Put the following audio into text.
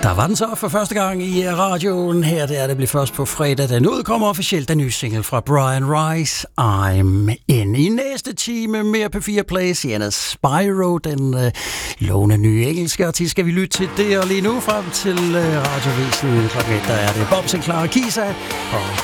Der var den så for første gang i radioen. Her det blev først på fredag. Den udkommer officielt den nye single fra Brian Rice, I'm In. I næste time mere P4 Play, Sienna Spyro, den lovende nye engelske artist. Skal vi lytte til det, og lige nu frem til radiovisen klokken 1, der er det Bob Sinclair og Kisa og